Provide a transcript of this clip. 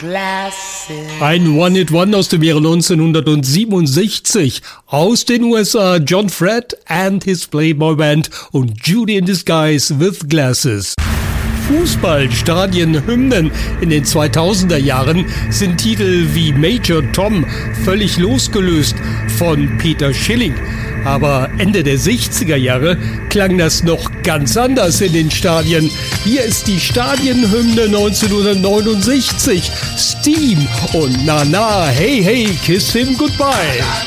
Ein One-Hit-One aus dem Jahre 1967 aus den USA. John Fred and his Playboy Band und Judy in Disguise with Glasses. Fußballstadienhymnen in den 2000er Jahren sind Titel wie Major Tom völlig losgelöst von Peter Schilling. Aber Ende der 60er Jahre klang das noch ganz anders in den Stadien. Hier ist die Stadienhymne 1969. Steam und Na Na, Hey Hey, Kiss Him Goodbye.